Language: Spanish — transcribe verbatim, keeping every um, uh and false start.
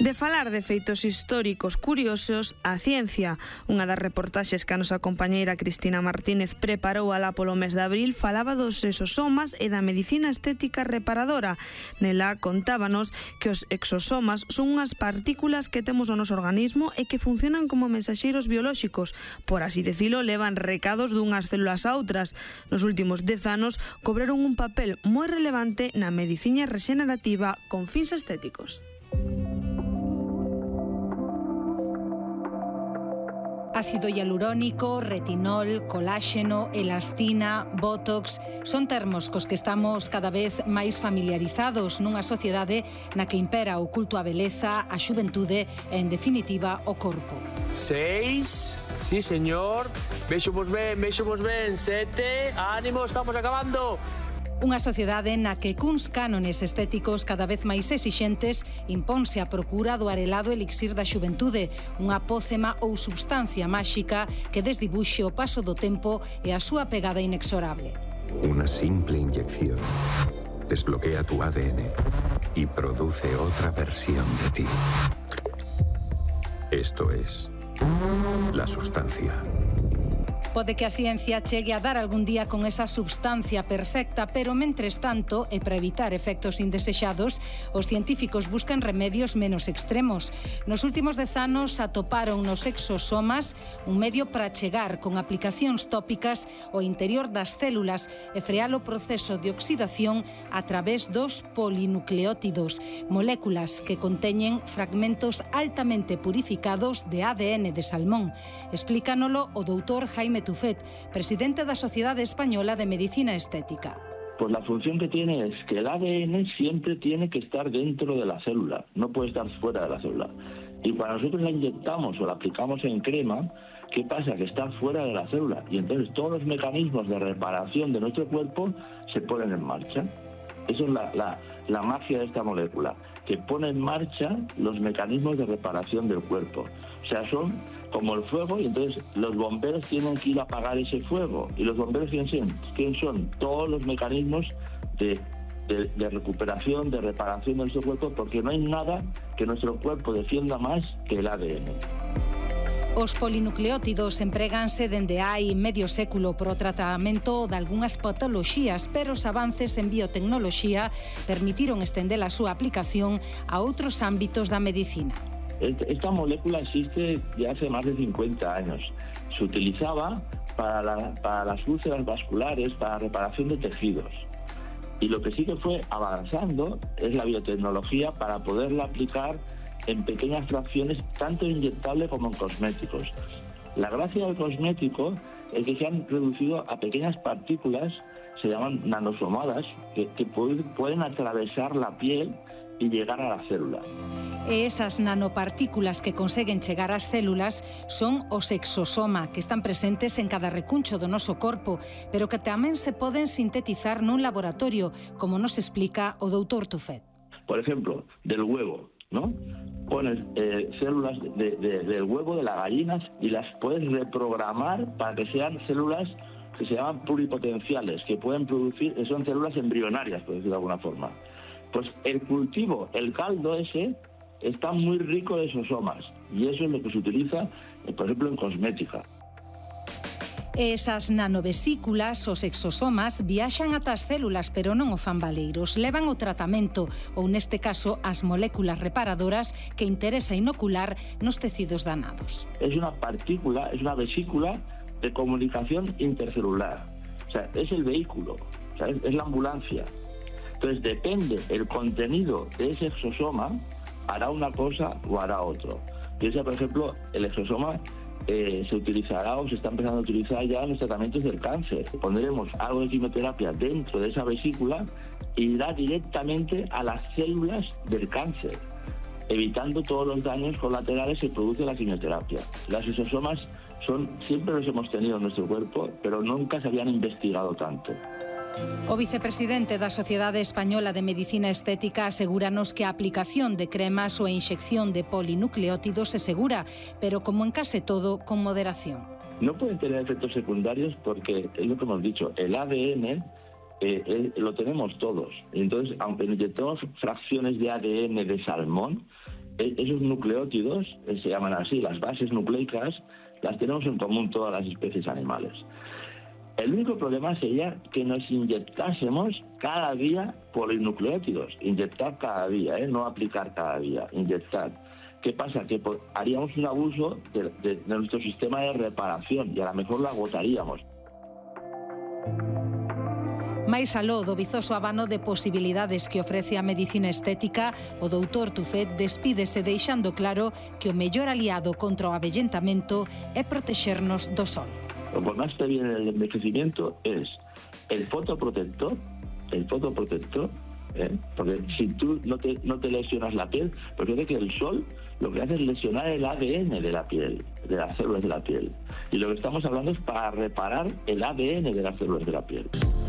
De falar de feitos históricos curiosos, a ciencia. Unha das reportaxes que a nosa compañeira Cristina Martínez preparou alá polo mes de abril falaba dos exosomas e da medicina estética reparadora. Nela contábanos que os exosomas son unhas partículas que temos no noso organismo e que funcionan como mensaxeiros biolóxicos. Por así decilo, levan recados dunhas células a outras. Nos últimos dez anos cobraron un papel moi relevante na medicina rexenerativa con fins estéticos. Ácido hialurónico, retinol, coláxeno, elastina, botox son termos cos que estamos cada vez máis familiarizados nunha sociedade na que impera o culto á beleza, a xuventude e, en definitiva, o corpo. Seis, sí señor, vexomos ben, vexomos ben, sete, ánimo, estamos acabando. Unha sociedade na que cuns cánones estéticos cada vez máis exixentes imponse a procura do arelado elixir da xuventude, unha pócema ou substancia máxica que desdibuxe o paso do tempo e a súa pegada inexorable. Una simple inyección desbloquea tu A D N y produce otra versión de ti. Esto es la sustancia. Pode que a ciencia chegue a dar algún día con esa substancia perfecta, pero, mentres tanto, e para evitar efectos indesexados, os científicos buscan remedios menos extremos. Nos últimos dez anos atoparon nos exosomas un medio para chegar con aplicacións tópicas ao interior das células e frear o proceso de oxidación a través dos polinucleótidos, moléculas que conteñen fragmentos altamente purificados de A D N de salmón. Explícanolo o doutor Jaime Tufet, presidente da Sociedade Española de Medicina Estética. Pues la función que tiene es que el A D N siempre tiene que estar dentro de la célula, no puede estar fuera de la célula. Y cuando nosotros la inyectamos o la aplicamos en crema, ¿qué pasa? Que está fuera de la célula. Y entonces todos los mecanismos de reparación de nuestro cuerpo se ponen en marcha. Eso es la, la, la magia de esta molécula, que pone en marcha los mecanismos de reparación del cuerpo. O sea, son como el fuego, y entonces los bomberos tienen que ir a apagar ese fuego. ¿Y los bomberos quién son? ¿Quién son? Todos los mecanismos de, de, de recuperación, de reparación de nuestro cuerpo, porque no hay nada que nuestro cuerpo defienda más que el A D N. Os polinucleótidos empréganse dende hai medio século para o tratamento de algunhas patoloxías, pero os avances en biotecnoloxía permitiron estender a súa aplicación a outros ámbitos da medicina. Esta molécula existe ya hace más de cincuenta años. Se utilizaba para, la, para las úlceras vasculares, para la reparación de tejidos. Y lo que sí que fue avanzando es la biotecnología para poderla aplicar en pequeñas fracciones, tanto inyectable como en cosméticos. La gracia del cosmético es que se han reducido a pequeñas partículas, se llaman nanosomadas, que, que pueden, pueden atravesar la piel y llegar a la célula. E esas nanopartículas que conseguen chegar ás células son os exosoma, que están presentes en cada recuncho do noso corpo, pero que tamén se poden sintetizar nun laboratorio, como nos explica o doutor Tufet. Por ejemplo, del huevo, ¿no? Pones eh, células de, de, del huevo de las gallinas y las puedes reprogramar para que sean células que se llaman pluripotenciales, que pueden producir, que son células embrionarias, por decirlo de alguna forma. Pues el cultivo, el caldo ese, está muy rico de exosomas, y eso es lo que se utiliza, eh, por ejemplo, en cosmética. Esas nanovesículas, os exosomas, viaxan ata as células, pero non o fan baleiros. Levan o tratamento, ou neste caso, as moléculas reparadoras que interesa inocular nos tecidos danados. Es una partícula, es una vesícula de comunicación intercelular. O sea, es el vehículo, o sea, es, es la ambulancia. Entonces, depende el contenido de ese exosoma, hará una cosa o hará otro. Piensa, por ejemplo, el exosoma eh, se utilizará o se está empezando a utilizar ya en los tratamientos del cáncer. Pondremos algo de quimioterapia dentro de esa vesícula e irá directamente a las células del cáncer, evitando todos los daños colaterales que produce la quimioterapia. Las exosomas son, siempre los hemos tenido en nuestro cuerpo, pero nunca se habían investigado tanto. O vicepresidente da Sociedade Española de Medicina Estética asegúranos que a aplicación de cremas ou a inxección de polinucleótidos é segura, pero como en case todo, con moderación. No pueden tener efectos secundarios porque, es lo que hemos dicho, el A D N eh, eh, lo tenemos todos. Entonces, aunque inyectemos fracciones de A D N de salmón, esos nucleótidos, se llaman así, las bases nucleicas, las tenemos en común todas las especies animales. El único problema sería que nos inyectásemos cada día polinucleótidos, inyectar cada día, ¿eh? No aplicar cada día, inyectar. ¿Qué pasa? Que haríamos un abuso de, de, de nuestro sistema de reparación y a lo mejor lo agotaríamos. Mais aló do vizoso abano de posibilidades que ofrece a medicina estética, o doutor Tufet despídese deixando claro que o mellor aliado contra o avellentamento é protexernos do sol. Lo que más te viene el envejecimiento es el fotoprotector, el fotoprotector, ¿eh? Porque si tú no te, no te lesionas la piel, porque de que el sol lo que hace es lesionar el A D N de la piel, de las células de la piel. Y lo que estamos hablando es para reparar el A D N de las células de la piel.